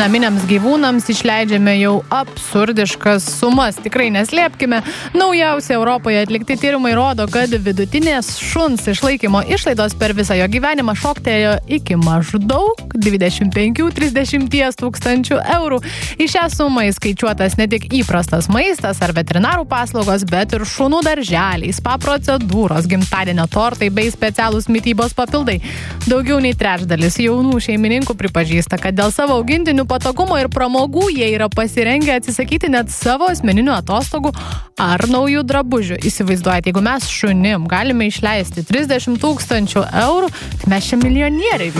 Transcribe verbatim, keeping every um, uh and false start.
naminiams gyvūnams išleidžiame jau absurdiškas sumas. Tikrai neslėpkime, naujausi Europoje atlikti tyrimai rodo, kad vidutinės šuns išlaikymo išlaidos per visą jo gyvenimą šoktelėjo iki maždaug dvidešimt penki iki trisdešimt tūkstančių eurų. Į šią sumą įskaičiuotas ne tik įprastas maistas ar veterinarų paslaugos, bet ir šunų darželiai, spa procedūros, gimtadienio tortai bei specialūs mitybos papildai. Daugiau nei trečdalis jaunų šeimininkų pripažįsta, kad dėl savo augintinių patogumo ir pramogų jie yra pasirengę atsisakyti net savo asmeninių atostogų ar naujų drabužių. Įsivaizduojate, jeigu mes šunim galime išleisti trisdešimt tūkstančių eurų, tai mes čia milijonieriai.